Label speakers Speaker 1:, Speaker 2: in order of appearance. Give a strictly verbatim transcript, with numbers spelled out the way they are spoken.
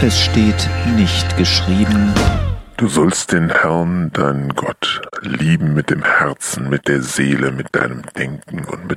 Speaker 1: Es steht nicht geschrieben:
Speaker 2: Du sollst den Herrn, deinen Gott, lieben mit dem Herzen, mit der Seele, mit deinem Denken und mit